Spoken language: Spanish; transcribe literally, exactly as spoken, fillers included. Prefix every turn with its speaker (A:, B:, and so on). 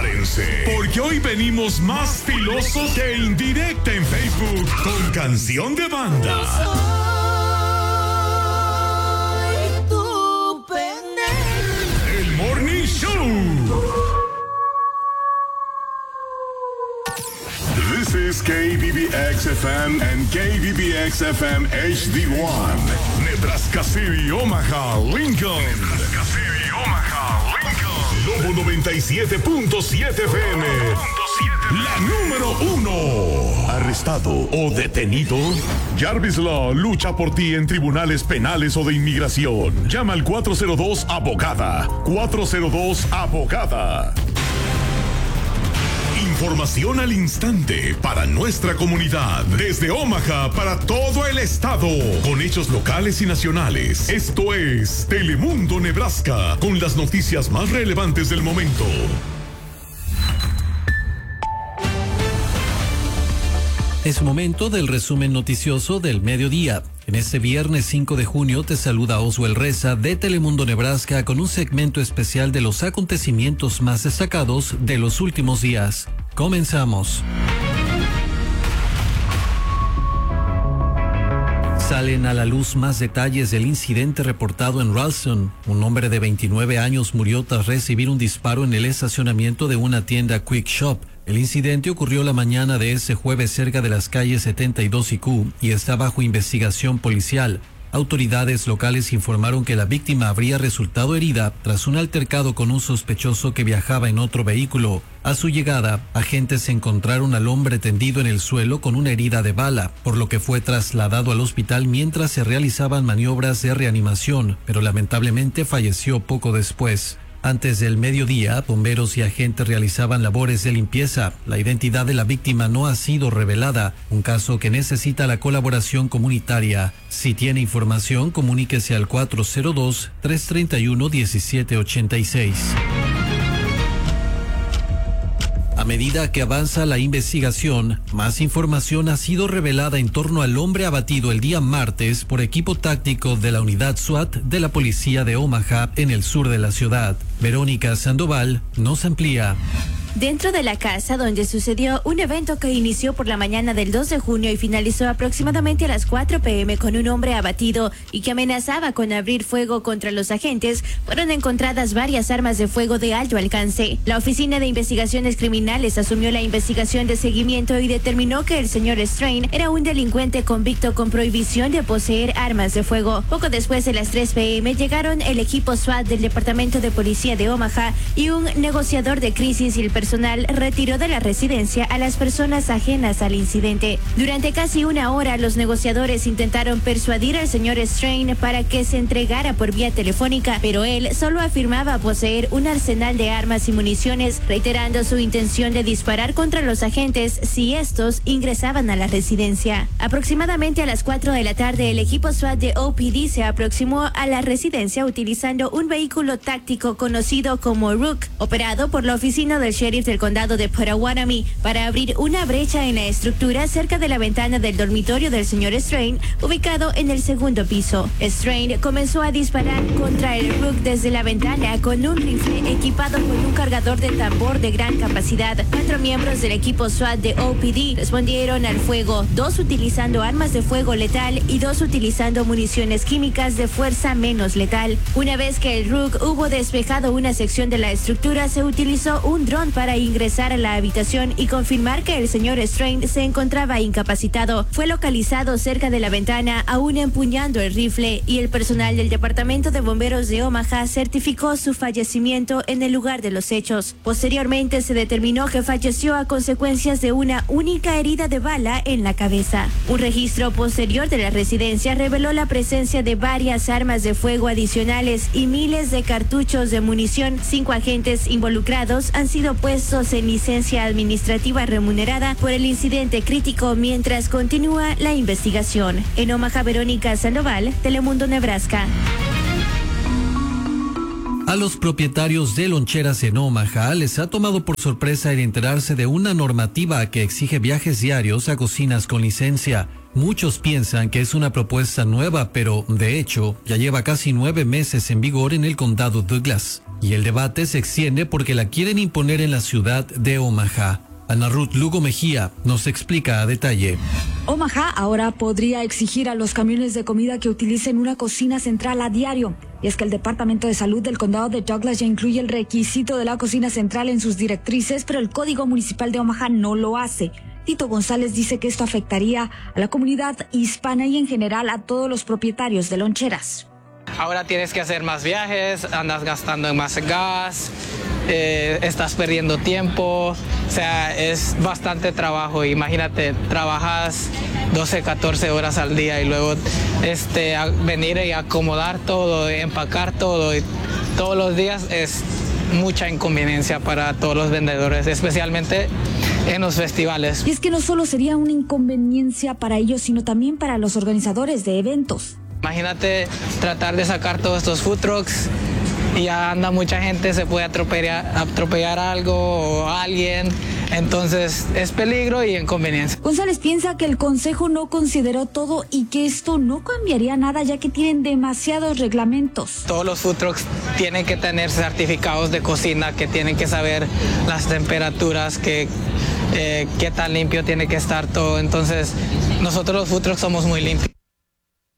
A: Prepárense, porque hoy venimos más filosos que indirecta en Facebook con canción de banda.
B: Soy tu pendejo.
A: El Morning Show. This is K B B X F M and K B B X F M H D one. Nebraska City, Omaha, Lincoln. Nebraska City, Omaha, Lincoln. Lobo noventa y siete punto siete F M. La número uno. ¿Arrestado o detenido? Jarvis Law lucha por ti en tribunales penales o de inmigración. Llama al cuatro cero dos abogada. cuatro cero dos abogada. Información al instante para nuestra comunidad. Desde Omaha para todo el estado. Con hechos locales y nacionales. Esto es Telemundo Nebraska. Con las noticias más relevantes del momento.
C: Es momento del resumen noticioso del mediodía. En este viernes cinco de junio te saluda Oswald Reza de Telemundo Nebraska con un segmento especial de los acontecimientos más destacados de los últimos días. Comenzamos. Salen a la luz más detalles del incidente reportado en Ralston. Un hombre de veintinueve años murió tras recibir un disparo en el estacionamiento de una tienda Quick Shop. El incidente ocurrió la mañana de ese jueves cerca de las calles setenta y dos y Q y está bajo investigación policial. Autoridades locales informaron que la víctima habría resultado herida tras un altercado con un sospechoso que viajaba en otro vehículo. A su llegada, agentes encontraron al hombre tendido en el suelo con una herida de bala, por lo que fue trasladado al hospital mientras se realizaban maniobras de reanimación, pero lamentablemente falleció poco después. Antes del mediodía, bomberos y agentes realizaban labores de limpieza. La identidad de la víctima no ha sido revelada, un caso que necesita la colaboración comunitaria. Si tiene información, comuníquese al cuatro cero dos, tres tres uno, uno siete ocho seis. A medida que avanza la investigación, más información ha sido revelada en torno al hombre abatido el día martes por equipo táctico de la unidad SWAT de la policía de Omaha en el sur de la ciudad. Verónica Sandoval nos amplía.
D: Dentro de la casa donde sucedió un evento que inició por la mañana del dos de junio y finalizó aproximadamente a las cuatro p m con un hombre abatido y que amenazaba con abrir fuego contra los agentes, fueron encontradas varias armas de fuego de alto alcance. La Oficina de Investigaciones Criminales asumió la investigación de seguimiento y determinó que el señor Strain era un delincuente convicto con prohibición de poseer armas de fuego. Poco después de las tres p m llegaron el equipo SWAT del Departamento de Policía de Omaha y un negociador de crisis y el personal retiró de la residencia a las personas ajenas al incidente. Durante casi una hora, los negociadores intentaron persuadir al señor Strain para que se entregara por vía telefónica, pero él solo afirmaba poseer un arsenal de armas y municiones, reiterando su intención de disparar contra los agentes si estos ingresaban a la residencia. Aproximadamente a las cuatro de la tarde, el equipo SWAT de O P D se aproximó a la residencia utilizando un vehículo táctico conocido como Rook, operado por la oficina del sheriff del condado de Pottawatomie, para abrir una brecha en la estructura cerca de la ventana del dormitorio del señor Strain, ubicado en el segundo piso. Strain comenzó a disparar contra el Rook desde la ventana con un rifle equipado con un cargador de tambor de gran capacidad. Cuatro miembros del equipo SWAT de O P D respondieron al fuego, dos utilizando armas de fuego letal y dos utilizando municiones químicas de fuerza menos letal. Una vez que el Rook hubo despejado una sección de la estructura, se utilizó un dron para ingresar a la habitación y confirmar que el señor Strain se encontraba incapacitado. Fue localizado cerca de la ventana, aún empuñando el rifle, y el personal del Departamento de Bomberos de Omaha certificó su fallecimiento en el lugar de los hechos. Posteriormente se determinó que falleció a consecuencias de una única herida de bala en la cabeza. Un registro posterior de la residencia reveló la presencia de varias armas de fuego adicionales y miles de cartuchos de munición. Cinco agentes involucrados han sido puestos en licencia administrativa remunerada por el incidente crítico mientras continúa la investigación. En Omaha, Verónica Sandoval, Telemundo Nebraska.
C: A los propietarios de loncheras en Omaha les ha tomado por sorpresa el enterarse de una normativa que exige viajes diarios a cocinas con licencia. Muchos piensan que es una propuesta nueva, pero de hecho ya lleva casi nueve meses en vigor en el condado Douglas. Y el debate se extiende porque la quieren imponer en la ciudad de Omaha. Ana Ruth Lugo Mejía nos explica a detalle.
E: Omaha ahora podría exigir a los camiones de comida que utilicen una cocina central a diario. Y es que el Departamento de Salud del Condado de Douglas ya incluye el requisito de la cocina central en sus directrices, pero el Código Municipal de Omaha no lo hace. Tito González dice que esto afectaría a la comunidad hispana y en general a todos los propietarios de loncheras.
F: Ahora tienes que hacer más viajes, andas gastando en más gas, eh, estás perdiendo tiempo, o sea, es bastante trabajo. Imagínate, trabajas doce, catorce horas al día y luego este, a venir y acomodar todo, empacar todo, y todos los días es mucha inconveniencia para todos los vendedores, especialmente en los festivales.
E: Y es que no solo sería una inconveniencia para ellos, sino también para los organizadores de eventos.
F: Imagínate tratar de sacar todos estos food trucks y ya anda mucha gente, se puede atropellar, atropellar algo o a alguien, entonces es peligro y inconveniencia.
E: González piensa que el consejo no consideró todo y que esto no cambiaría nada ya que tienen demasiados reglamentos.
F: Todos los food trucks tienen que tener certificados de cocina, que tienen que saber las temperaturas, que eh, qué tan limpio tiene que estar todo, entonces nosotros los food trucks somos muy limpios.